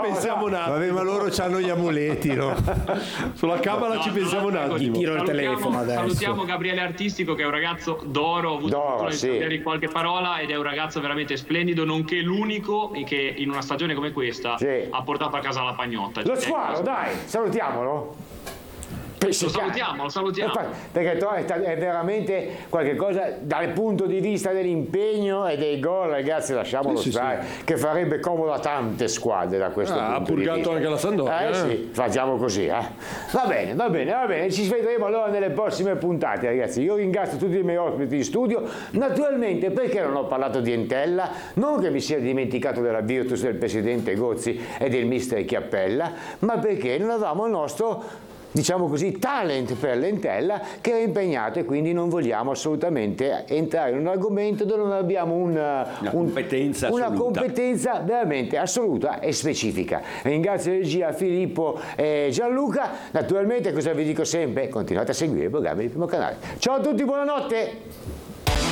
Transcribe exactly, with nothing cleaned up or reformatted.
pensiamo un attimo. Vabbè, ma loro hanno gli amuleti, no? Sulla cabala no, ci no, pensiamo no, un attimo. Tiro il salutiamo, telefono adesso. salutiamo Gabriele Artistico, che è un ragazzo d'oro, ho avuto D'oro, la fortuna di sì. scambiare qualche parola, ed è un ragazzo veramente splendido, nonché l'unico che in una stagione come questa Sì. ha portato a casa la pagnotta. Lo Cioè, squalo, dai, salutiamolo. Lo salutiamo, lo salutiamo. Perché to- è sta- è veramente qualcosa dal punto di vista dell'impegno e dei gol, ragazzi, lasciamolo Sì, sì, stare, che farebbe comodo a tante squadre da questo Ah, ha punto di purgato vista. anche la Sampdoria, Eh eh. sì, facciamo così, eh. Va bene, va bene, va bene, ci vedremo allora nelle prossime puntate, ragazzi. Io ringrazio tutti i miei ospiti di studio. Naturalmente, perché non ho parlato di Entella? Non che mi sia dimenticato della Virtus del presidente Gozzi e del mister Chiappella, ma perché non avevamo il nostro, diciamo così, talent per l'Entella, che era impegnato, e quindi non vogliamo assolutamente entrare in un argomento dove non abbiamo una, Una un- competenza una assoluta. competenza veramente assoluta e specifica. Ringrazio la regia, Filippo e Gianluca. Naturalmente, cosa vi dico sempre? Continuate a seguire il programma di Primo Canale. Ciao a tutti, buonanotte!